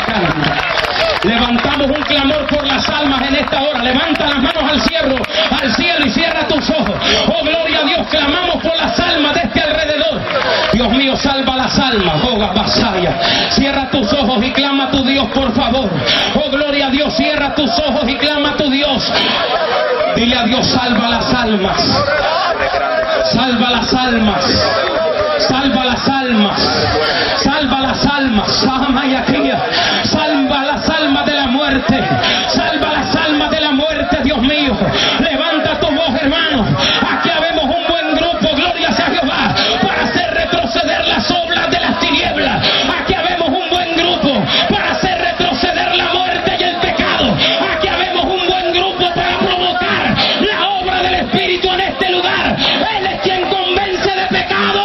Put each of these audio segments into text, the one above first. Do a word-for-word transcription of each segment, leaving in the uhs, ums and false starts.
Levantamos un clamor por las almas en esta hora. Levanta las manos al cielo, al cielo y cierra tus ojos. Oh, gloria a Dios, clamamos por las almas de este alrededor. Dios mío, salva las almas. Oh, Gabasaya. Cierra tus ojos y clama a tu Dios, por favor. Oh, gloria a Dios, cierra tus ojos y clama a tu Dios. Dile a Dios, salva las almas. Salva las almas. Salva las almas. Salva las almas. Salva las almas de la muerte. Salva las almas de la muerte, Dios mío. Levanta tu voz, hermano. Aquí habemos un buen grupo, gloria a Jehová, para hacer retroceder las obras de las tinieblas. Aquí habemos un buen grupo para hacer retroceder la muerte y el pecado. Aquí habemos un buen grupo para provocar la obra del Espíritu en este lugar. Él es quien convence de pecado.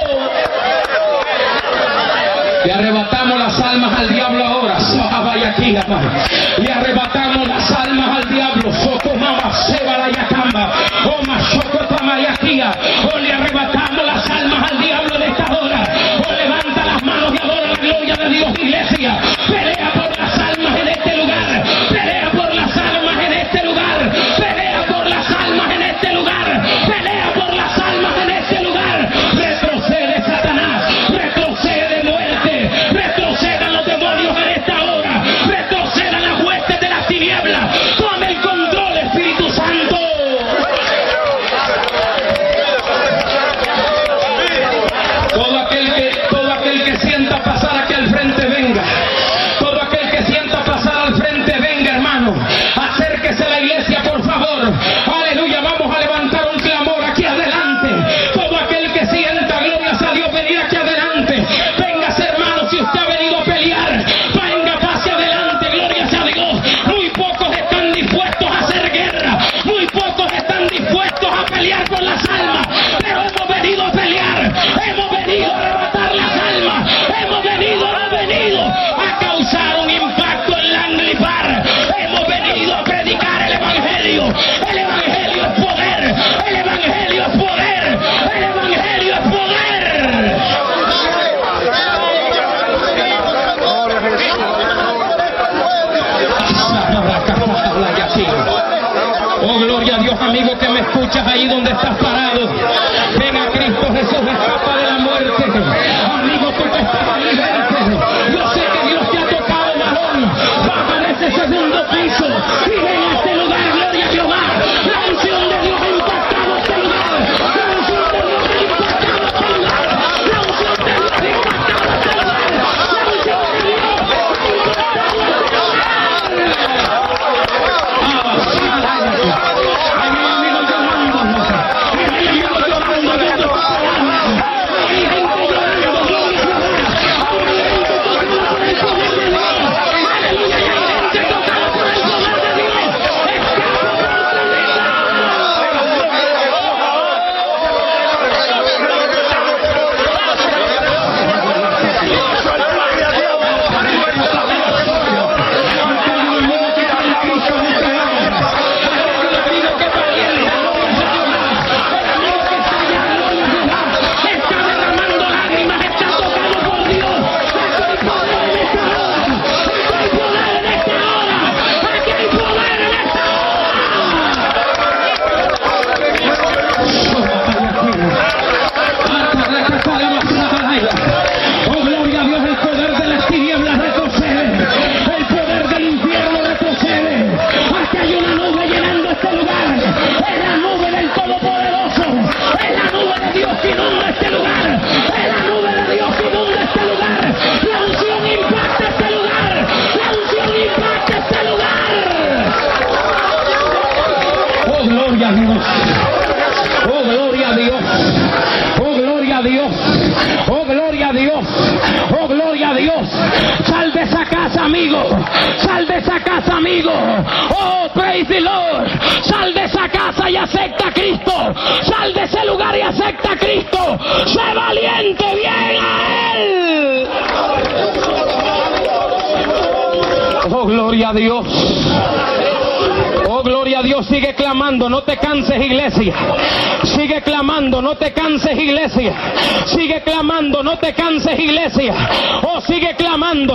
Le arrebatamos las almas al diablo ahora. Le arrebatamos las almas al diablo. Sokomama, Seba la Yacamba. Oma, Sokotama Yakia. O le arrebatamos las almas al diablo de esta hora. O levanta las manos y adora la gloria de Dios, iglesia. Pelea por las almas en este lugar. Pelea por las almas en este lugar. Pelea por las almas en este lugar. Pelea por las almas en este lugar. Retrocede Satanás. Retrocede muerte. Retrocedan los demonios en esta hora. Retrocedan las huestes de las tinieblas. Tome el control, Espíritu Santo. Todo aquel que, todo aquel que sienta pasar aquí al frente, venga. Todo aquel que sienta pasar al frente, venga, hermano. Acérquese a la iglesia, por favor. Aleluya, vamos a levantar un clamor aquí adelante. Todo aquel que sienta, glorias a Dios, venir aquí adelante. Véngase, hermano, si usted ha venido a pelear, venga, pase adelante, glorias a Dios. Muy pocos están dispuestos a hacer guerra. Muy pocos están dispuestos a pelear por las almas. Pero hemos venido a pelear. Hemos venido a arrebatar las almas. Hemos venido, hemos venido a causar un impacto en Langley Park. Hemos venido a predicar el Evangelio. El Evangelio es poder. El Evangelio es poder. El Evangelio es poder. Oh, gloria a Dios, amigo, que me escuchas ahí donde estás parado. Ven a Cristo Jesús, escapa de la muerte. Amigo, tú que estás ahí, vente. Yo sé que Dios te ha tocado, varón. Baja de ese segundo piso y ven a este lugar, gloria a Jehová. La unción de Dios ha impactado este lugar. La unción de Dios ha impactado este lugar. La unción de Dios ha impactado este lugar. La unción de Dios ha impactado este lugar. Ay, mi amigo llorando. Ay, mi amigo llorando. Hay gente llorando. Gloria a Jehová. Hay gente tocada por el poder de Dios. Aleluya. Hay gente tocada por el poder de Dios. Está derramando lágrimas, está tocado por Dios. Aquí hay poder en esta hora. Aquí hay poder en esta hora. Aquí hay poder en esta hora. Oh, gloria a Dios, el poder de las tinieblas retrocede. El poder del infierno retrocede. Aquí hay una nube llenando este lugar. Es la nube del Todopoderoso. Es la nube de Dios que inunda este lugar. Es la nube de Dios que inunda este lugar. La unción impacta este lugar. La unción impacta este lugar. Oh, gloria a Dios. Oh, gloria a Dios. Oh, gloria a Dios. Oh, gloria a Dios. Oh, gloria a Dios. Sal de esa casa, amigo. Sal de esa casa, amigo. Oh, praise the Lord. Sal de esa casa y acepta a Cristo. Sal de ese lugar y acepta a Cristo. Sé valiente, bien a Él. Oh, gloria a Dios. Oh, gloria a Dios. Sigue clamando, no te canses, iglesia. Sigue clamando, no te canses, iglesia. Sigue clamando, no te canses, iglesia. Oh, sigue clamando.